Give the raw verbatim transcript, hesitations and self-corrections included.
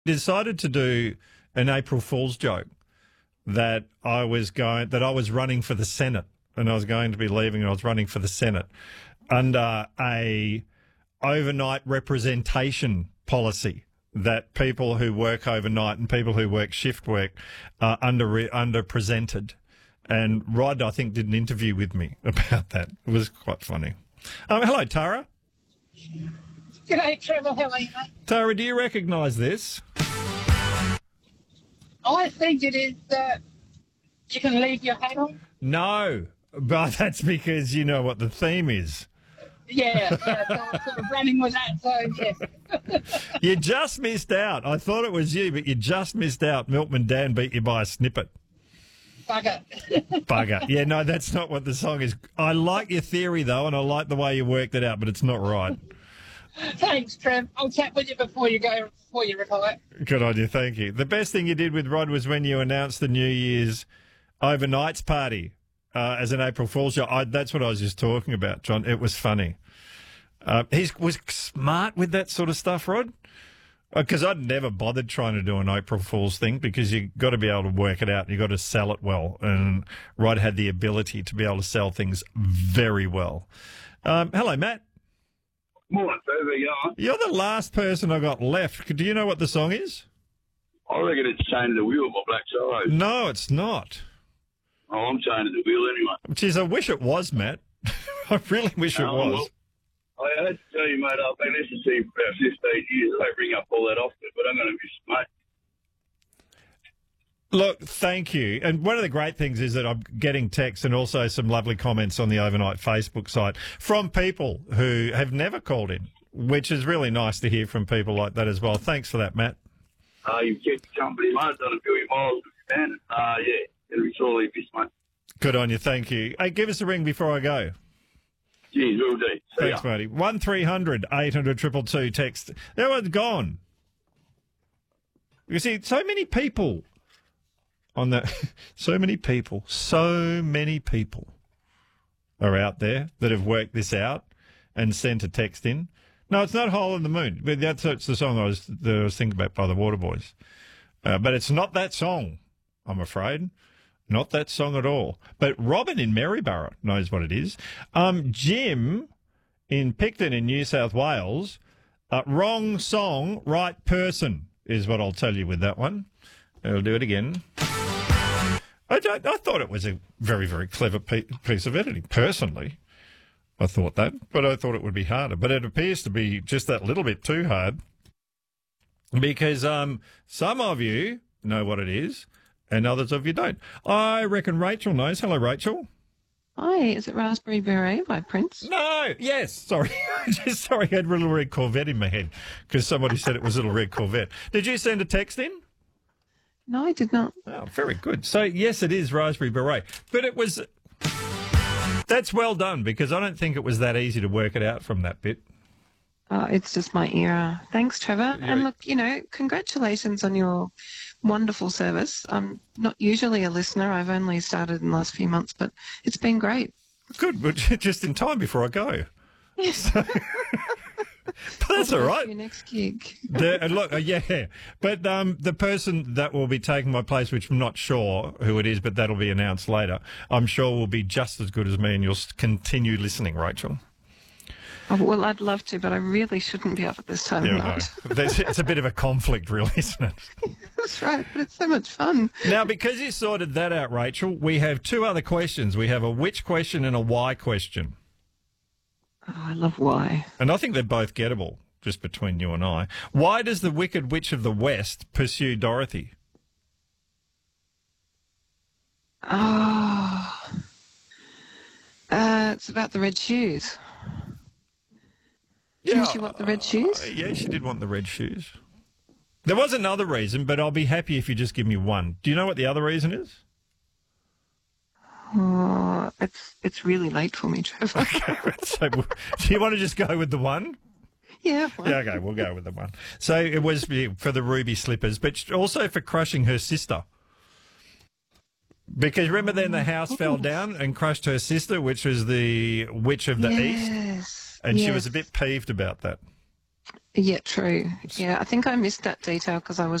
decided to do an April Fool's joke that I was going that I was running for the Senate and I was going to be leaving and I was running for the Senate under a overnight representation policy that people who work overnight and people who work shift work are under underrepresented. And Rod, I think, did an interview with me about that. It was quite funny. Um, hello, Tara. G'day, Trevor. How are you, mate? Tara, do you recognise this? I think it is uh, you can leave your hat on. No, but that's because you know what the theme is. Yeah, yeah, so I'm sort of running with that, so yes. You just missed out. I thought it was you, but you just missed out. Milkman Dan beat you by a snippet. Bugger. Bugger. Yeah, no, that's not what the song is. I like your theory, though, and I like the way you worked it out, but it's not right. Thanks, Trev. I'll chat with you before you go, before you retire. Good on you, thank you. The best thing you did with Rod was when you announced the New Year's overnights party uh, as an April Fool's show. I, that's what I was just talking about, John. It was funny. Uh, he was smart with that sort of stuff, Rod, because I'd never bothered trying to do an April Fool's thing because you've got to be able to work it out. You've got to sell it well. And Rod had the ability to be able to sell things very well. Um, hello, Matt. Morning, Trevor. You going? You're the last person I got left. Do you know what the song is? I reckon it's Chained to the Wheel by Black Sorrows. No, it's not. Oh, I'm chained to the wheel anyway. Jeez, I wish it was, Matt. I really wish it Oh, was. well, I had to tell you, mate, I've been listening to you for about fifteen years. I don't bring up all that often, but I'm going to miss it, mate. Look, thank you. And one of the great things is that I'm getting texts and also some lovely comments on the Overnight Facebook site from people who have never called in, which is really nice to hear from people like that as well. Thanks for that, Matt. Uh, you've kept the company, mate. Done a billion miles with Stan. Uh, yeah, it'll be sorely missed, mate. Good on you. Thank you. Hey, give us a ring before I go. Geez, will do. See Thanks, ya. matey. one three hundred eight hundred two two two text. That one's gone. You see, so many people on that, so many people, so many people are out there that have worked this out and sent a text in. No, it's not Hole in the Moon, but that's, that's the song I was, that I was thinking about by the Waterboys. Uh, but it's not that song, I'm afraid. Not that song at all. But Robin in Maryborough knows what it is. Um, Jim in Picton in New South Wales, uh, wrong song, right person is what I'll tell you with that one. I'll do it again. I, I, I thought it was a very, very clever piece of editing, personally. I thought that, but I thought it would be harder. But it appears to be just that little bit too hard because um, some of you know what it is and others of you don't. I reckon Rachel knows. Hello, Rachel. Hi, is it Raspberry Beret by Prince? No, yes, sorry. Just sorry, I had a Little Red Corvette in my head because somebody said it was Little Red Corvette. Did you send a text in? No, I did not. Oh, very good. So, yes, it is Raspberry Beret. But it was... That's well done because I don't think it was that easy to work it out from that bit. Uh, it's just my era. Thanks, Trevor. Yeah. And look, you know, congratulations on your wonderful service. I'm not usually a listener. I've only started in the last few months, but it's been great. Good, but just in time before I go. Yes. So, but that's all right. Your next gig. The, and look, uh, yeah, but um, the person that will be taking my place, which I'm not sure who it is, but that'll be announced later, I'm sure will be just as good as me, and you'll s- continue listening, Rachel. Oh, well, I'd love to, but I really shouldn't be up at this time Yeah, of I know. night. There's- It's a bit of a conflict, really, isn't it? That's right, but it's so much fun. Now, because you sorted that out, Rachel, we have two other questions. We have a which question and a why question. Oh, I love why. And I think they're both gettable, just between you and I. Why does the Wicked Witch of the West pursue Dorothy? Oh, uh, it's about the red shoes. Didn't she want the red shoes? Uh, yeah, she did want the red shoes. There was another reason, but I'll be happy if you just give me one. Do you know what the other reason is? Oh, it's it's really late for me, Trevor. Okay, so, do you want to just go with the one? Yeah. Fine. Yeah, okay, we'll go with the one. So it was for the ruby slippers, but also for crushing her sister. Because remember then the house fell down and crushed her sister, which was the Witch of the East? Yes. And she yes. was a bit peeved about that. Yeah, true. Yeah, I think I missed that detail because I was